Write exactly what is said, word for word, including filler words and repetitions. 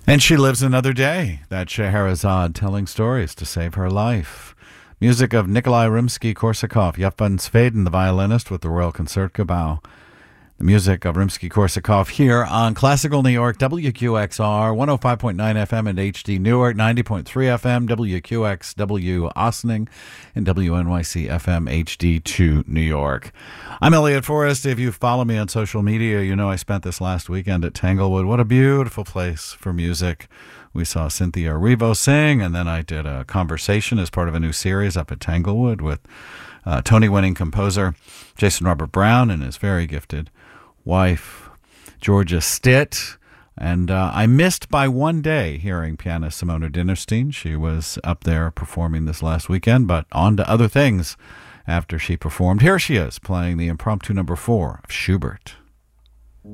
And she lives another day, that Scheherazade, telling stories to save her life. Music of Nikolai Rimsky-Korsakov, Yef van Zweden, the violinist with the Royal Concertgebouw. The music of Rimsky-Korsakov here on Classical New York, W Q X R, one oh five point nine F M and H D Newark, ninety point three F M, W Q X W Ossining, and W N Y C F M H D two New York. I'm Elliot Forrest. If you follow me on social media, you know I spent this last weekend at Tanglewood. What a beautiful place for music. We saw Cynthia Erivo sing, and then I did a conversation as part of a new series up at Tanglewood with uh, Tony-winning composer Jason Robert Brown and his very gifted wife, Georgia Stitt. And uh, I missed by one day hearing pianist Simona Dinnerstein. She was up there performing this last weekend, but on to other things after she performed. Here she is playing the impromptu number four of Schubert.